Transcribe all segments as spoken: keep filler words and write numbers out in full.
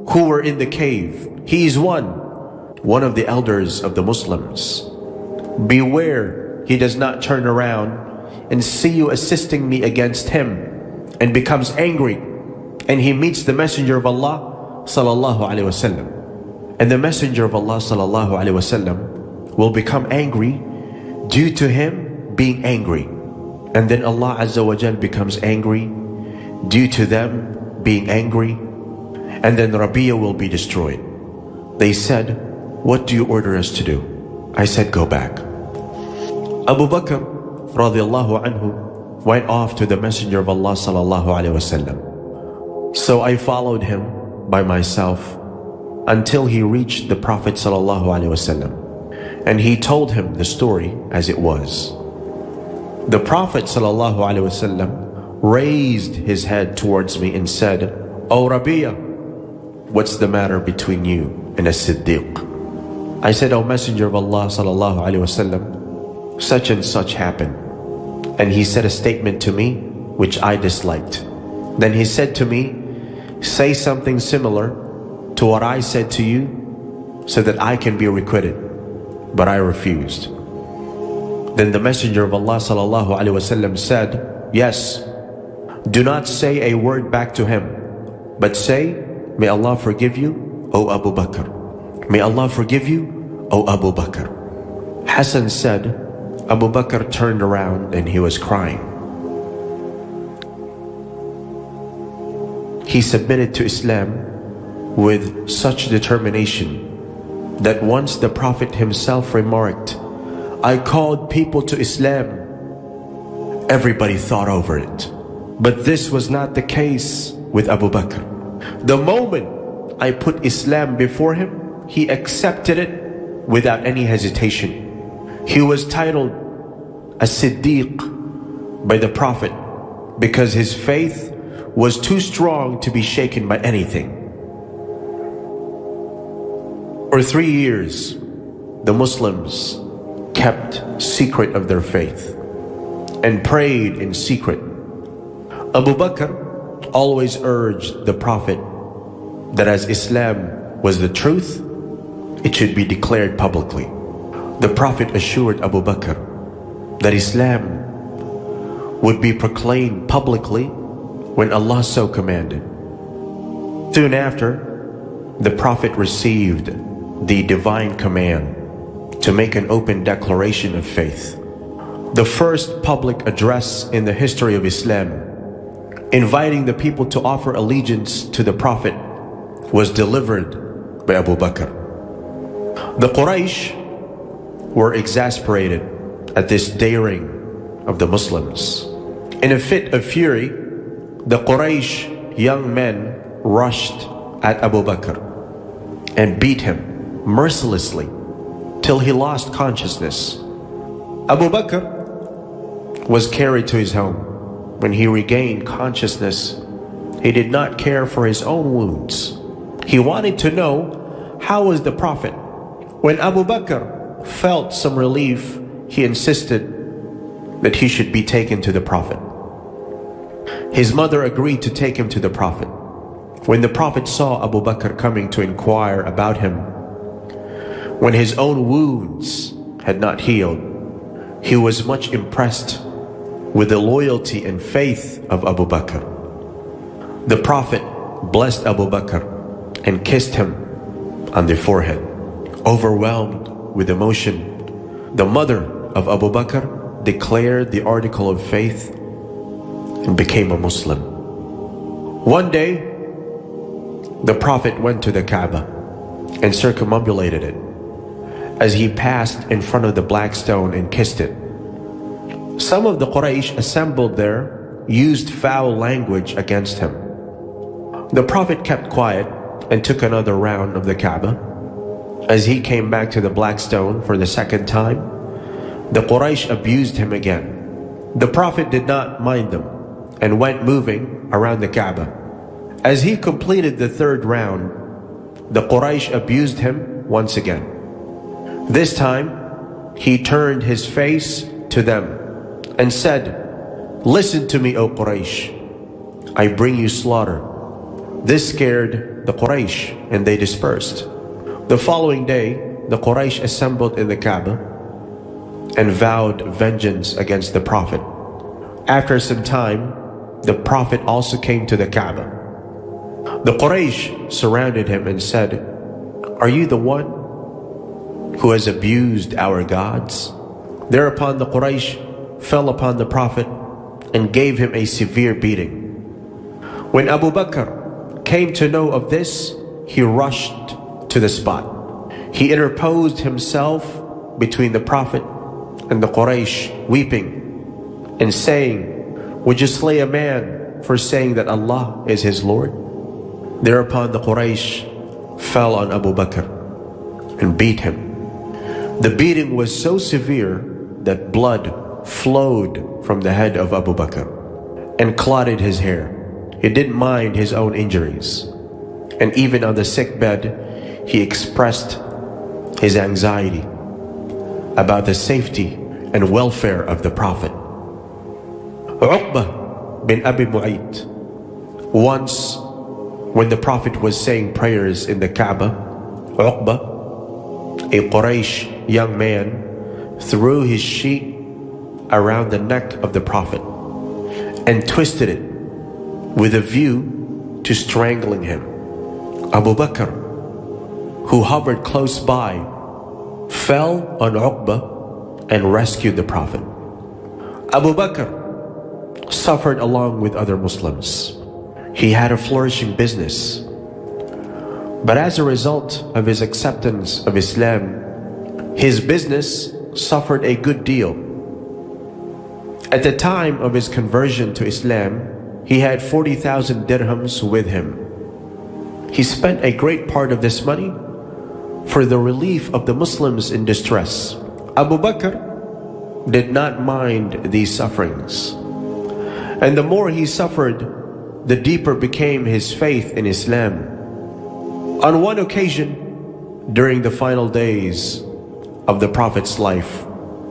who were in the cave. He is one, one of the elders of the Muslims. Beware, he does not turn around and see you assisting me against him and becomes angry, and he meets the Messenger of Allah sallallahu alaihi wasallam. And the Messenger of Allah sallallahu alaihi wasallam will become angry due to him being angry. And then Allah Azza wa Jal becomes angry due to them being angry. And then Rabi'a will be destroyed. They said, what do you order us to do? I said, go back. Abu Bakr radiallahu anhu went off to the Messenger of Allah sallallahu alaihi wasallam. So I followed him by myself until he reached the Prophet sallallahu alaihi wasallam, and he told him the story as it was. The Prophet sallallahu alaihi wasallam raised his head towards me and said, "O Rabi'a, what's the matter between you and a Siddiq?" I said, "O Messenger of Allah sallallahu alaihi wasallam, such and such happened." And he said a statement to me which I disliked. Then he said to me, "Say something similar to what I said to you so that I can be requited." But I refused. Then the Messenger of Allah sallallahu alaihi wasallam said, "Yes, do not say a word back to him, but say, 'May Allah forgive you, O Abu Bakr. May Allah forgive you, O Abu Bakr.'" Hassan said, Abu Bakr turned around and he was crying. He submitted to Islam with such determination that once the Prophet himself remarked, "I called people to Islam," everybody thought over it. But this was not the case with Abu Bakr. The moment I put Islam before him, he accepted it without any hesitation. He was titled a Siddiq by the Prophet because his faith was too strong to be shaken by anything. For three years, the Muslims kept secret of their faith and prayed in secret. Abu Bakr always urged the Prophet that as Islam was the truth, it should be declared publicly. The Prophet assured Abu Bakr that Islam would be proclaimed publicly when Allah so commanded. Soon after, the Prophet received the divine command to make an open declaration of faith. The first public address in the history of Islam, inviting the people to offer allegiance to the Prophet, was delivered by Abu Bakr. The Quraysh were exasperated at this daring of the Muslims. In a fit of fury, the Quraysh young men rushed at Abu Bakr and beat him mercilessly till he lost consciousness. Abu Bakr was carried to his home. When he regained consciousness, he did not care for his own wounds. He wanted to know, how was the Prophet? When Abu Bakr felt some relief, he insisted that he should be taken to the Prophet. His mother agreed to take him to the Prophet. When the Prophet saw Abu Bakr coming to inquire about him, when his own wounds had not healed, he was much impressed with the loyalty and faith of Abu Bakr. The Prophet blessed Abu Bakr and kissed him on the forehead. Overwhelmed with emotion, the mother of Abu Bakr declared the article of faith and became a Muslim. One day, the Prophet went to the Kaaba and circumambulated it. As he passed in front of the black stone and kissed it, some of the Quraysh assembled there used foul language against him. The Prophet kept quiet and took another round of the Kaaba. As he came back to the black stone for the second time, the Quraysh abused him again. The Prophet did not mind them and went moving around the Kaaba. As he completed the third round, the Quraysh abused him once again. This time, he turned his face to them and said, "Listen to me, O Quraysh. I bring you slaughter. This scared the Quraysh and they dispersed. The following day, the Quraysh assembled in the Kaaba and vowed vengeance against the Prophet. After some time, the Prophet also came to the Kaaba. The Quraysh surrounded him and said, "Are you the one who has abused our gods?" Thereupon the Quraysh fell upon the Prophet and gave him a severe beating. When Abu Bakr came to know of this, he rushed to the spot. He interposed himself between the Prophet and the Quraysh, weeping and saying, "Would you slay a man for saying that Allah is his Lord?" Thereupon the Quraysh fell on Abu Bakr and beat him. The beating was so severe that blood flowed from the head of Abu Bakr and clotted his hair. He didn't mind his own injuries. And even on the sick bed, he expressed his anxiety about the safety and welfare of the Prophet. Uqbah bin Abi Mu'ayt, once when the Prophet was saying prayers in the Kaaba, Uqbah, a Quraysh young man, threw his sheet around the neck of the Prophet and twisted it with a view to strangling him. Abu Bakr, who hovered close by, fell on Uqbah and rescued the Prophet. Abu Bakr suffered along with other Muslims. He had a flourishing business. But as a result of his acceptance of Islam, his business suffered a good deal. At the time of his conversion to Islam, he had forty thousand dirhams with him. He spent a great part of this money for the relief of the Muslims in distress. Abu Bakr did not mind these sufferings. And the more he suffered, the deeper became his faith in Islam. On one occasion, during the final days of the Prophet's life,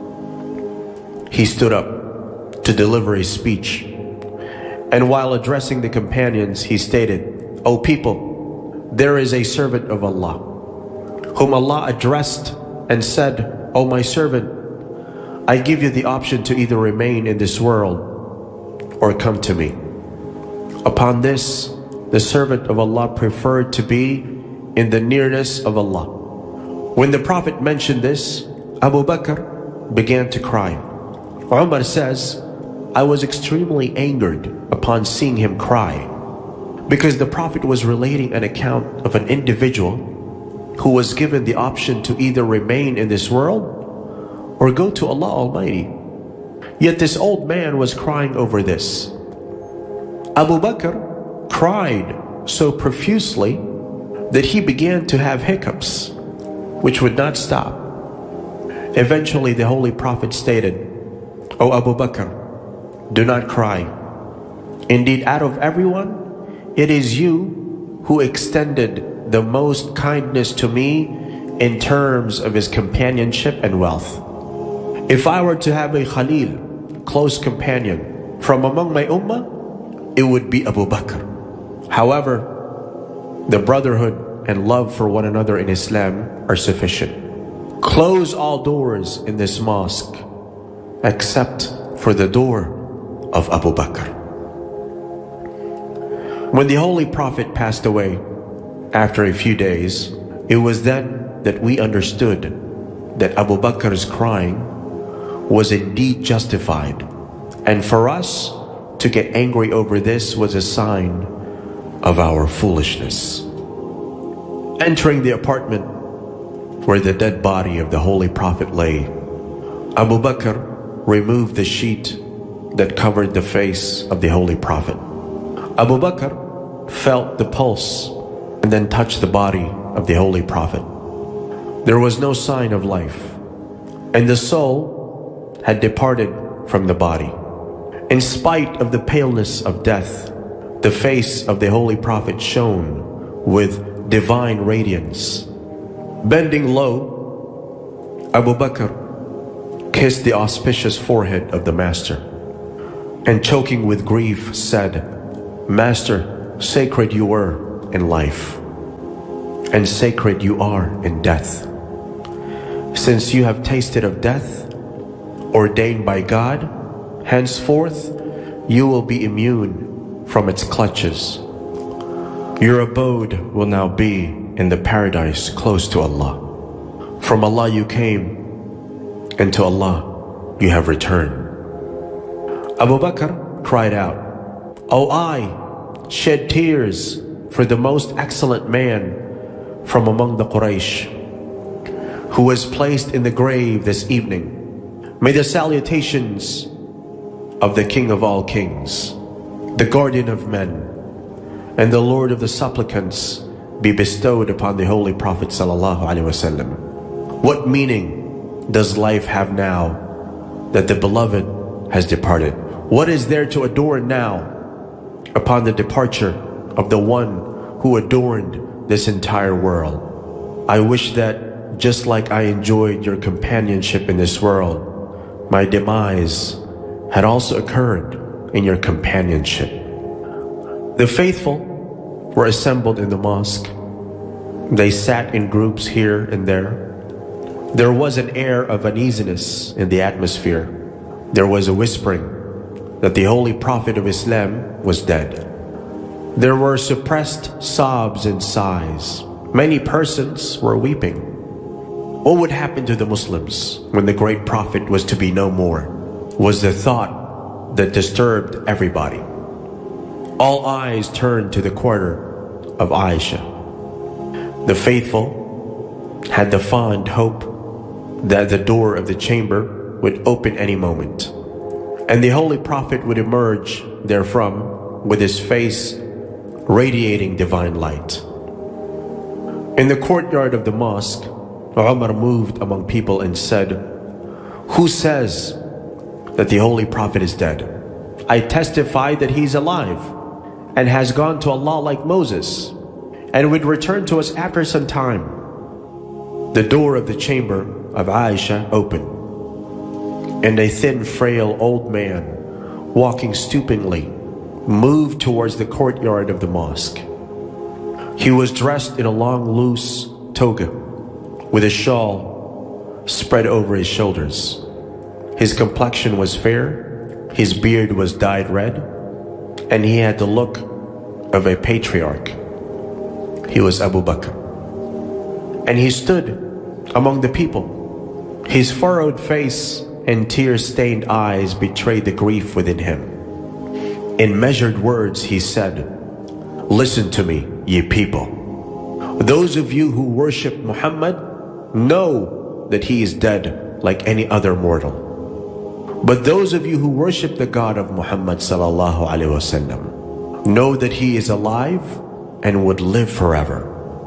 he stood up to deliver a speech. And while addressing the companions, he stated, "O people, there is a servant of Allah, whom Allah addressed and said, 'O my servant, I give you the option to either remain in this world or come to me.' Upon this, the servant of Allah preferred to be in the nearness of Allah. When the Prophet mentioned this, Abu Bakr began to cry. Umar says, I was extremely angered upon seeing him cry, because the Prophet was relating an account of an individual who was given the option to either remain in this world or go to Allah Almighty. Yet this old man was crying over this. Abu Bakr cried so profusely that he began to have hiccups, which would not stop. Eventually the Holy Prophet stated, O Abu Bakr, do not cry. Indeed, out of everyone, it is you who extended the most kindness to me in terms of his companionship and wealth. If I were to have a Khalil, close companion, from among my ummah, it would be Abu Bakr. However, the brotherhood and love for one another in Islam are sufficient. Close all doors in this mosque except for the door of Abu Bakr. When the Holy Prophet passed away, after a few days, it was then that we understood that Abu Bakr's crying was indeed justified, and for us to get angry over this was a sign of our foolishness. Entering the apartment where the dead body of the Holy Prophet lay, Abu Bakr removed the sheet that covered the face of the Holy Prophet. Abu Bakr felt the pulse and then touched the body of the Holy Prophet. There was no sign of life, and the soul had departed from the body. In spite of the paleness of death, the face of the Holy Prophet shone with divine radiance. Bending low, Abu Bakr kissed the auspicious forehead of the Master, and choking with grief said, Master, sacred you were, in life, and sacred you are in death. Since you have tasted of death, ordained by God, henceforth you will be immune from its clutches. Your abode will now be in the paradise close to Allah. From Allah you came, and to Allah you have returned. Abu Bakr cried out, O I, shed tears for the most excellent man from among the Quraysh, who was placed in the grave this evening. May the salutations of the King of all kings, the guardian of men, and the Lord of the supplicants be bestowed upon the Holy Prophet sallallahu alaihi wasallam. What meaning does life have now that the beloved has departed? What is there to adorn now upon the departure of the one who adorned this entire world? I wish that just like I enjoyed your companionship in this world, my demise had also occurred in your companionship. The faithful were assembled in the mosque. They sat in groups here and there. There was an air of uneasiness in the atmosphere. There was a whispering that the Holy Prophet of Islam was dead. There were suppressed sobs and sighs. Many persons were weeping. What would happen to the Muslims when the great Prophet was to be no more? Was the thought that disturbed everybody. All eyes turned to the quarter of Aisha. The faithful had the fond hope that the door of the chamber would open any moment, and the Holy Prophet would emerge therefrom with his face radiating divine light. In the courtyard of the mosque, Umar moved among people and said, Who says that the Holy Prophet is dead? I testify that he is alive and has gone to Allah like Moses, and would return to us after some time. The door of the chamber of Aisha opened, and a thin, frail old man, walking stoopingly, moved towards the courtyard of the mosque. He was dressed in a long, loose toga, with a shawl spread over his shoulders. His complexion was fair, his beard was dyed red, and he had the look of a patriarch. He was Abu Bakr. And he stood among the people. His furrowed face and tear-stained eyes betrayed the grief within him. In measured words he said, Listen to me, ye people. Those of you who worship Muhammad know that he is dead like any other mortal. But those of you who worship the God of Muhammad sallallahu alaihi wasallam know that he is alive and would live forever.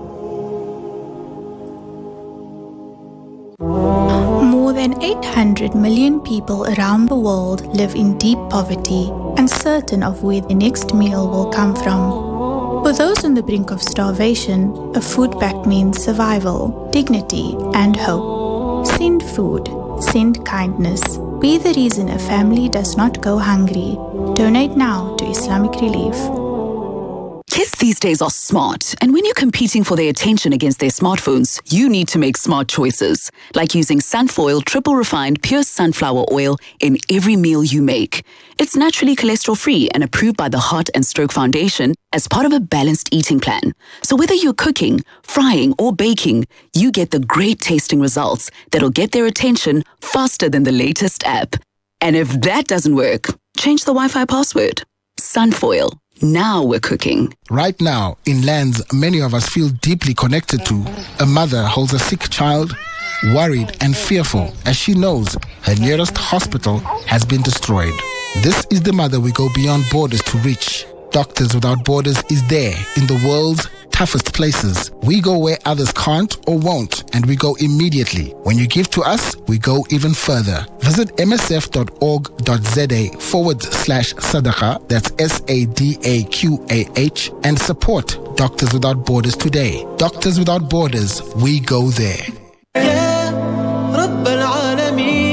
More than eight hundred million people around the world live in deep poverty, uncertain of where the next meal will come from. For those on the brink of starvation, a food pact means survival, dignity, and hope. Send food, send kindness. Be the reason a family does not go hungry. Donate now to Islamic Relief. Kids these days are smart, and when you're competing for their attention against their smartphones, you need to make smart choices, like using Sunfoil triple refined pure sunflower oil in every meal you make. It's naturally cholesterol-free and approved by the Heart and Stroke Foundation as part of a balanced eating plan. So whether you're cooking, frying, or baking, you get the great tasting results that'll get their attention faster than the latest app. And if that doesn't work, change the Wi-Fi password. Sunfoil. Now we're cooking. Right now, in lands many of us feel deeply connected to, a mother holds a sick child, worried and fearful as she knows her nearest hospital has been destroyed. This is the mother we go beyond borders to reach. Doctors Without Borders is there in the world's toughest places. We go where others can't or won't, and we go immediately. When you give to us, we go even further. Visit msf.org.za forward slash sadaqah, that's S A D A Q A H, and support Doctors Without Borders today. Doctors Without Borders, we go there.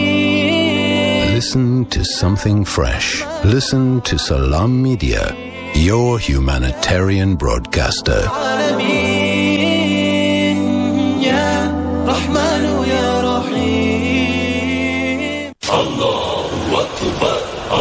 Listen to something fresh. Listen to Salam Media. your humanitarian broadcaster.